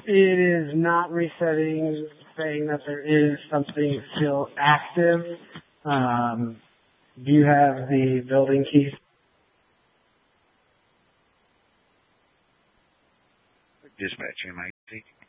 It is not resetting, saying that there is something still active. Do you have the building keys? Dispatch, MIT.